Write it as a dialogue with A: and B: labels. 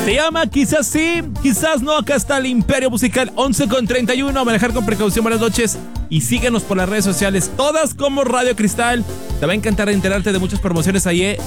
A: Se llama Quizás sí, quizás no. Acá está el Imperio Musical 11:31. Manejar con precaución. Buenas noches. Y síguenos por las redes sociales, todas como Radio Cristal. Te va a encantar enterarte de muchas promociones ahí.